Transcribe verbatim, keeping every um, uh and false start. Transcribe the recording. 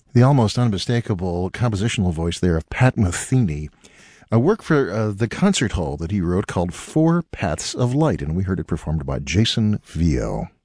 The almost unmistakable compositional voice there of Pat Metheny, a work for uh, the concert hall that he wrote called Four Paths of Light, and we heard it performed by Jason Vio.